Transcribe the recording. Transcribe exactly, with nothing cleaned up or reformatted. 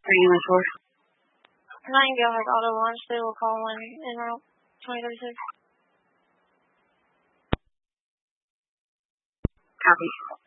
Are you in for? Nightingale has auto launch. They will call when en route twenty thirty-six. Copy.